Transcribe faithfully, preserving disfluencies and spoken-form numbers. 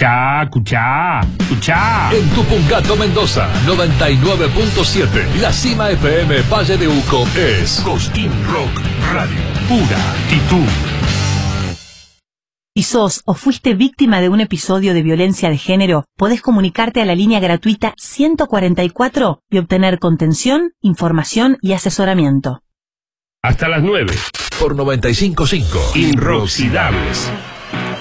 Escuchá, escuchá, escuchá. En Tupungato, Mendoza, noventa y nueve punto siete. La Cima F M Valle de Uco es Cosquín Rock Radio. Pura actitud. Si sos o fuiste víctima de un episodio de violencia de género, podés comunicarte a la línea gratuita ciento cuarenta y cuatro y obtener contención, información y asesoramiento. Hasta las nueve. Por noventa y cinco punto cinco. Inoxidables.